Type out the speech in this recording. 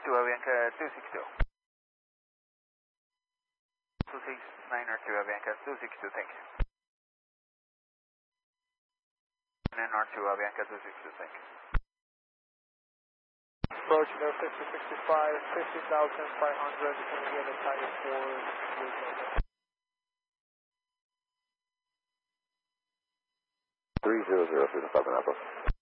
Avianca 262. 269R2 Avianca 262, thank you. And R2 Avianca 262, thank you. Approach there 5065, 50,500, can you get a tire for Whistler? 300 through the Southern Apple.